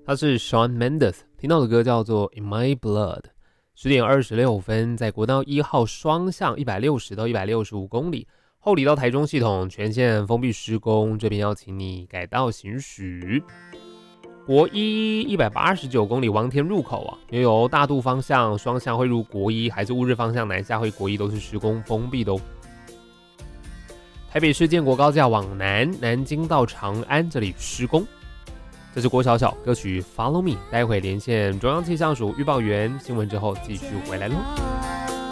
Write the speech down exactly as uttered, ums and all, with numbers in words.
他是 Shawn Mendes， 听到的歌叫做 In My Blood。十点二十六分，在国道一号双向一百六十到一百六十五公里，后里到台中系统全线封闭施工，这边要请你改道行驶。国一一百八十九公里王田入口啊，也有大肚方向双向会入国一，还是乌日方向南下会国一都是施工封闭的哦。台北市建国高架往南，南京到长安这里施工。这是郭小小歌曲 Follow Me， 待会连线中央气象署预报员，新闻之后继续回来喽。